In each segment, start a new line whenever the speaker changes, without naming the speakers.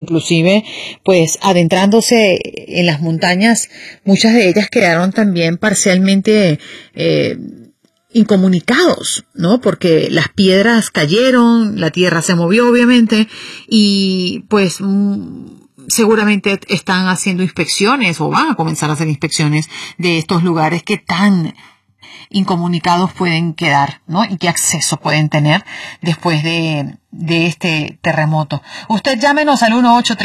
inclusive pues adentrándose en las montañas, muchas de ellas quedaron también parcialmente incomunicados, ¿no? Porque las piedras cayeron, la tierra se movió obviamente y pues seguramente están haciendo inspecciones o van a comenzar a hacer inspecciones de estos lugares que tan incomunicados pueden quedar, ¿no? Y qué acceso pueden tener después de este terremoto. Usted llámenos al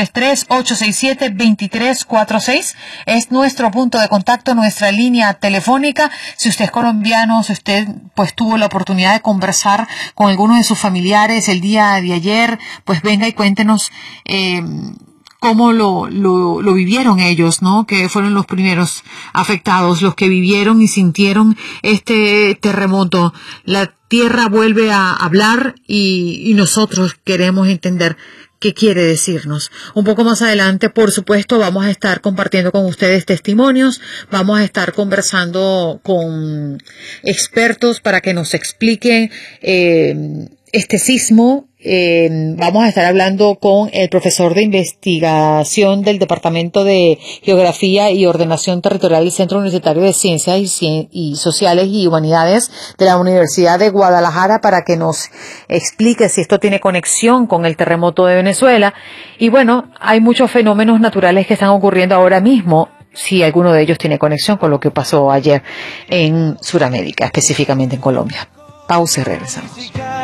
1-833-867-2346. Es nuestro punto de contacto, nuestra línea telefónica. Si usted es colombiano, si usted pues tuvo la oportunidad de conversar con alguno de sus familiares el día de ayer, pues venga y cuéntenos cómo lo vivieron ellos, ¿no? Que fueron los primeros afectados, los que vivieron y sintieron este terremoto. La tierra vuelve a hablar y nosotros queremos entender qué quiere decirnos. Un poco más adelante, por supuesto, vamos a estar compartiendo con ustedes testimonios, vamos a estar conversando con expertos para que nos expliquen este sismo. Vamos a estar hablando con el profesor de investigación del Departamento de Geografía y Ordenación Territorial del Centro Universitario de Ciencias y Sociales y Humanidades de la Universidad de Guadalajara para que nos explique si esto tiene conexión con el terremoto de Venezuela. Y bueno, hay muchos fenómenos naturales que están ocurriendo ahora mismo, si alguno de ellos tiene conexión con lo que pasó ayer en Sudamérica, específicamente en Colombia. Pausa y regresamos.